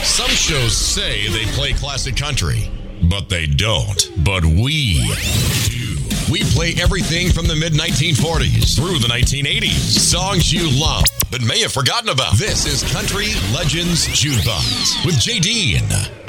Some shows say they play classic country, but they don't. But we do. We play everything from the mid-1940s through the 1980s. Songs you love, but may have forgotten about. This is Country Legends Jukebox with J.D.